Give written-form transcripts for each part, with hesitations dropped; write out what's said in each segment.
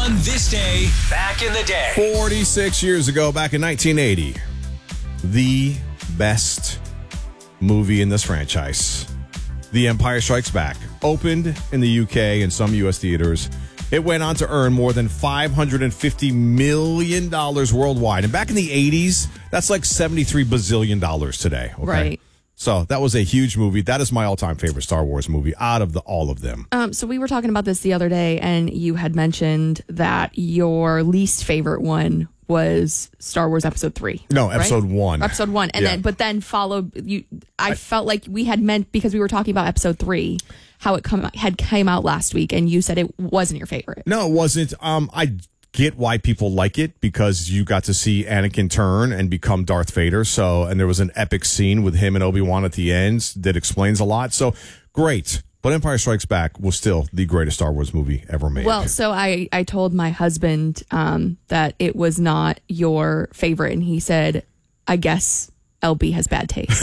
on this day, back in the day. 46 years ago, back in 1980, the best movie in this franchise, The Empire Strikes Back, opened in the UK and some U.S. theaters. It went on to earn more than $550 million worldwide. And back in the 80s, that's like $73 bazillion today. Okay? Right. So that was a huge movie. That is my all-time favorite Star Wars movie out of all of them. So we were talking about this the other day, and you had mentioned that your least favorite one was Star Wars Episode 3. No, Episode 1. Episode 1. And then followed you. I felt like we had meant, because we were talking about Episode 3, how it came out last week, and you said it wasn't your favorite. No, it wasn't. I get why people like it, because you got to see Anakin turn and become Darth Vader. And there was an epic scene with him and Obi-Wan at the end that explains a lot. So great. But Empire Strikes Back was still the greatest Star Wars movie ever made. Well, so I told my husband that it was not your favorite, and he said, I guess LB has bad taste.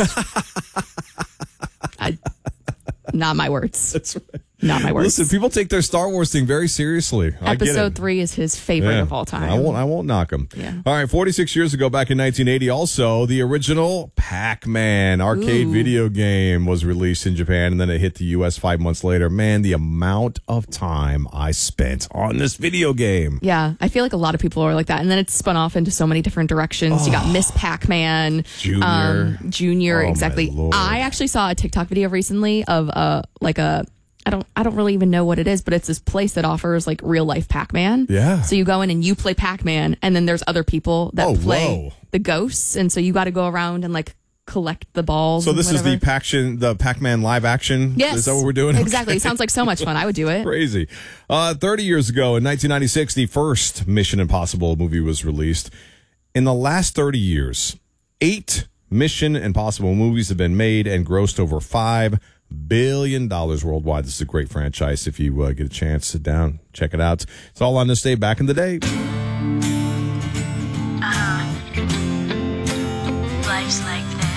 Not my words. That's right. Not my words. Listen, people take their Star Wars thing very seriously. Episode 3 is his favorite of all time. I won't knock him. Yeah. All right, 46 years ago, back in 1980, also, the original Pac-Man arcade video game was released in Japan, and then it hit the U.S. 5 months later. Man, the amount of time I spent on this video game. Yeah, I feel like a lot of people are like that. And then it's spun off into so many different directions. You got Miss Pac-Man. Junior, Oh, exactly. my Lord. I actually saw a TikTok video recently of I don't really even know what it is, but it's this place that offers like real life Pac-Man. Yeah. So you go in and you play Pac-Man, and then there's other people that play the ghosts, and so you got to go around and like collect the balls. So this is the Pac-Man live action? Yes. Is that what we're doing? Exactly. It sounds like so much fun. I would do it. Crazy. 30 years ago, in 1996, the first Mission Impossible movie was released. In the last 30 years, 8 Mission Impossible movies have been made and grossed over $5 billion worldwide. This is a great franchise. If you get a chance, sit down, check it out. It's all on this day back in the day. Life's like